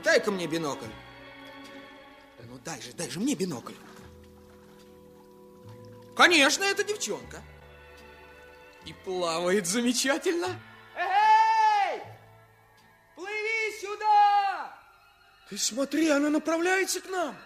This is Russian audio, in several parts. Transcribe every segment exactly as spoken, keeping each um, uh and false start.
дай-ка мне бинокль. Да ну дай же, дай же мне бинокль. Конечно, это девчонка. И плавает замечательно. Эй! Плыви сюда! Ты смотри, она направляется к нам.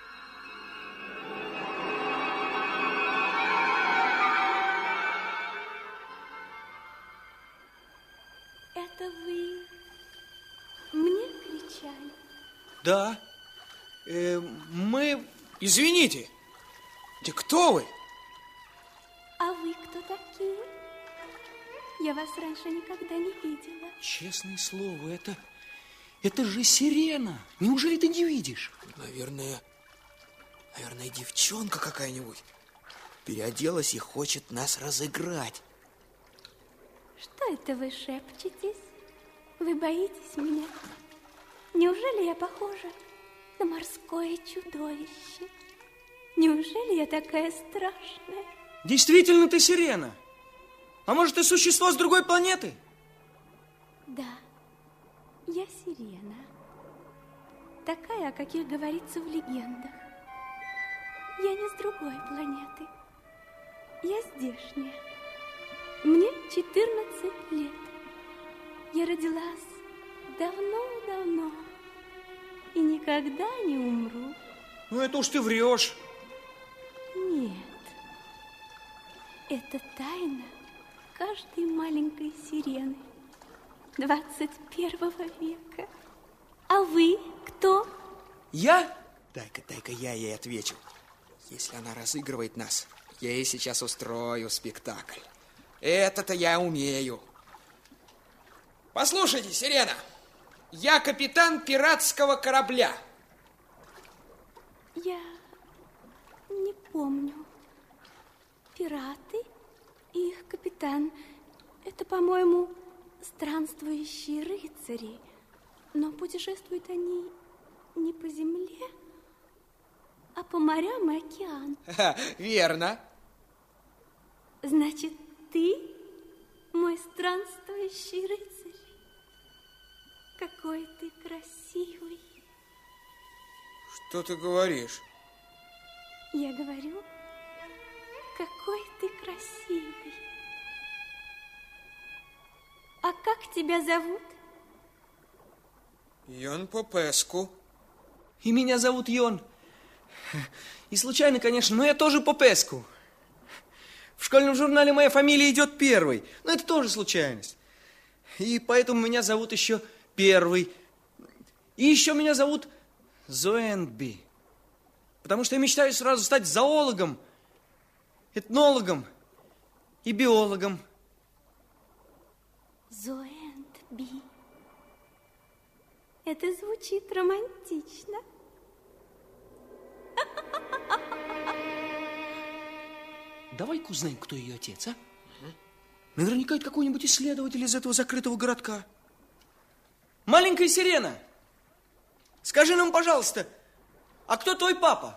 Это вы мне кричали? Да. Э, мы... Извините, да кто вы? А вы кто такие? Я вас раньше никогда не видела. Честное слово, это... Это же сирена. Неужели ты не видишь? Наверное, наверное, девчонка какая-нибудь переоделась и хочет нас разыграть. Что это вы шепчетесь? Вы боитесь меня? Неужели я похожа на морское чудовище? Неужели я такая страшная? Действительно, ты сирена. А может, ты существо с другой планеты? Да, я сирена. Такая, о каких говорится в легендах. Я не с другой планеты. Я здешняя. Мне четырнадцать лет. Я родилась давно-давно и никогда не умру. Ну, это уж ты врешь. Нет. Это тайна каждой маленькой сирены двадцать первого века. А вы кто? Я? Дай-ка, дай-ка я ей отвечу. Если она разыгрывает нас, я ей сейчас устрою спектакль. Это-то я умею. Послушайте, сирена, я капитан пиратского корабля. Я не помню. Пираты и их капитан. Это, по-моему, странствующие рыцари. Но путешествуют они не по земле, а по морям и океану. Ха, верно. Значит, ты мой странствующий рыцарь. Какой ты красивый. Что ты говоришь? Я говорю, какой ты красивый. А как тебя зовут? Йон Попеску. И меня зовут Йон. И случайно, конечно, но я тоже Попеску. В школьном журнале моя фамилия идет первой. Но это тоже случайность. И поэтому меня зовут еще Первый. И еще меня зовут Зоэнби. Потому что я мечтаю сразу стать зоологом, этнологом и биологом. Зоэнби. Это звучит романтично. Давай-ка узнаем, кто ее отец, а? Угу. Наверняка это какой-нибудь исследователь из этого закрытого городка. Маленькая сирена, скажи нам, пожалуйста, а кто твой папа?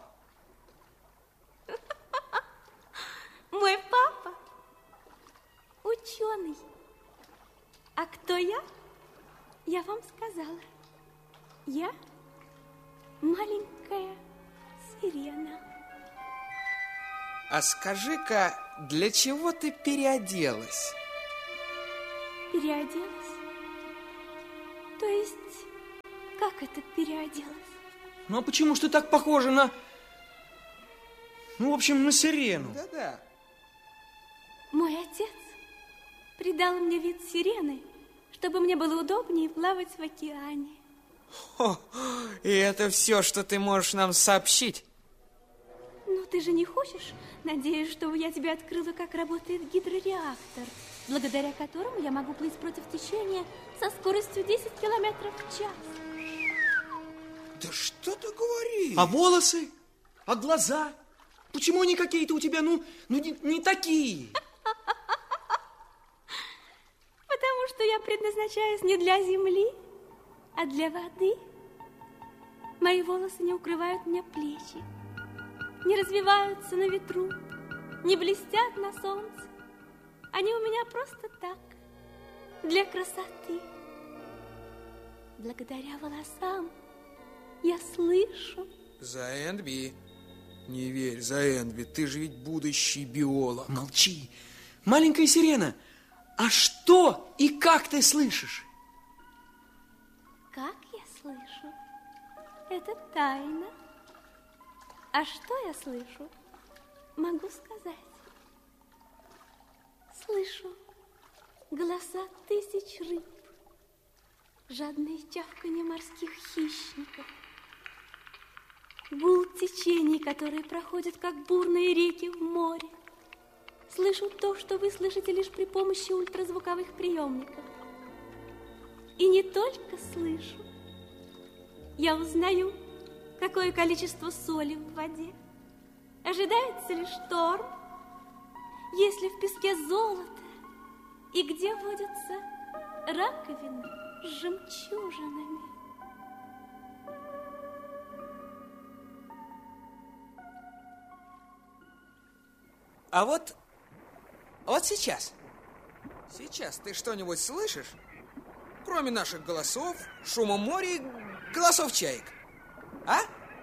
Мой папа ученый. А кто я? Я вам сказала. Я маленькая сирена. А скажи-ка, для чего ты переоделась? Переоделась? То есть, как это переоделась? Ну, а почему ж ты так похожа на... Ну, в общем, на сирену. Да-да. Мой отец придал мне вид сирены, чтобы мне было удобнее плавать в океане. О, и это все, что ты можешь нам сообщить? Ну, ты же не хочешь? Надеюсь, что я тебе открыла, как работает гидрореактор, благодаря которому я могу плыть против течения со скоростью десять километров в час. Да что ты говоришь? А волосы? А глаза? Почему они какие-то у тебя, ну, ну не, не такие? Потому что я предназначаюсь не для земли, а для воды. Мои волосы не укрывают мне плечи, не развиваются на ветру, не блестят на солнце. Они у меня просто так, для красоты. Благодаря волосам Я слышу. За Энби. Не верь, за Энби. Ты же ведь будущий биолог. Молчи. Маленькая сирена, а что и как ты слышишь? Как я слышу? Это тайна. А что я слышу? Могу сказать. Слышу голоса тысяч рыб, жадные тявканье морских хищников, гул течений, которые проходят, как бурные реки в море. Слышу то, что вы слышите лишь при помощи ультразвуковых приемников. И не только слышу. Я узнаю, какое количество соли в воде. Ожидается ли шторм? Есть ли в песке золото? И где водятся раковины с жемчужинами? А вот, вот сейчас, сейчас ты что-нибудь слышишь? Кроме наших голосов, шума моря и голосов чаек. А?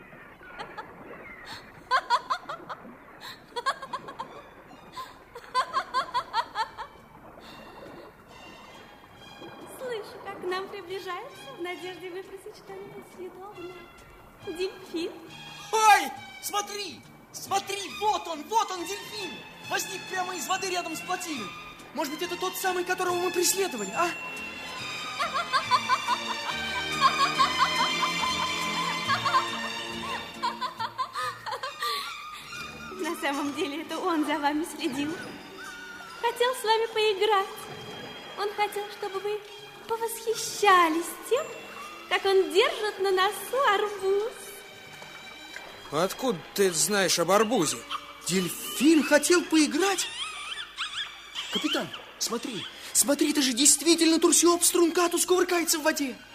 Слышу, как к нам приближается в надежде выпросить что-нибудь съедобное. Дельфин. Ой, смотри, смотри, вот он, вот он, дельфин. Возник прямо из воды рядом с плотиной. Может быть, это тот самый, которого мы преследовали, а? На самом деле, это он за вами следил. Хотел с вами поиграть. Он хотел, чтобы вы повосхищались тем, как он держит на носу арбуз. Откуда ты знаешь об арбузе? Дельфин хотел поиграть? Капитан, смотри, смотри, это же действительно Турсиоп стрункатус кувыркается в воде.